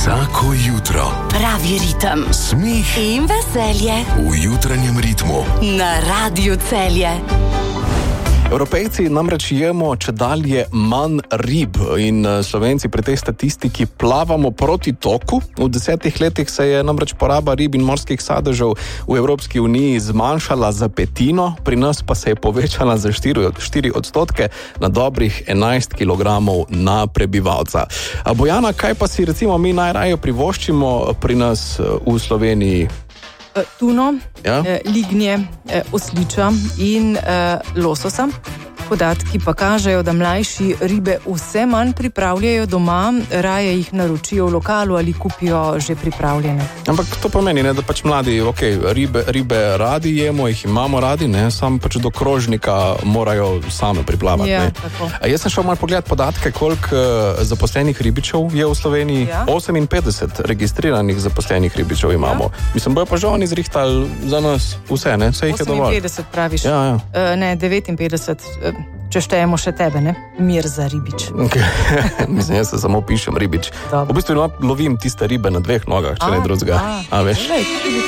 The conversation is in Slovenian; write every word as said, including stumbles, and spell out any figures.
Vsako jutro. Pravi ritem. Smeh in veselje. V jutranjem ritmu. Na Radiu Celje. Evropejci namreč jemo čedalje manj rib in Slovenci pri tej statistiki plavamo proti toku. V desetih letih se je namreč poraba rib in morskih sadežev v Evropski uniji zmanjšala za petino, pri nas pa se je povečala za štiri odstotke na dobrih enajst kilogramov na prebivalca. A Bojana, kaj pa si recimo mi najraje privoščimo pri nas v Sloveniji? Tuno, Ja? eh, lignje, eh, osliča in eh, lososa. Podatki pa kažejo, da mlajši ribe vse manj pripravljajo doma, raje jih naročijo v lokalu ali kupijo že pripravljene. Ampak to pomeni, ne, da pač mladi, ok, ribe, ribe radi jemo, jih imamo radi, ne, sam pač do krožnika morajo same priplavati. Ja, ne. tako. A jaz sem šel malo pogledat podatke, koliko uh, zaposlenih ribičev je v Sloveniji. Ja. oseminpetdeset registriranih zaposlenih ribičev imamo. Ja. Mislim, bojo pa že oni zrihtali za nas vse, ne, vse jih je dovolj. oseminpetdeset praviš? Ja, ja. E, ne, devetinpetdeset, e, če štejemo še tebe, ne? Mir za ribič. Okay. Mislim, jaz se samo pišem ribič. Dobro. V bistvu lovim tiste ribe na dveh nogah, če A, ne drugega. a, A veš? glej, tudi